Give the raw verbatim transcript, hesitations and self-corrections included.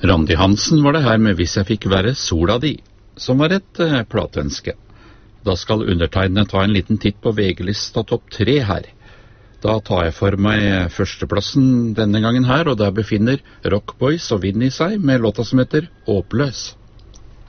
Randi Hansen var det her med Hvis jeg fikk være sola di, som var et eh, plateønske. Da skal undertegnede ta en liten titt på V G-lista topp tre her. Da tar jeg for meg førsteplassen denne gangen her, og der befinner Rock Boys og Vinnie seg med låta som heter Håpløs.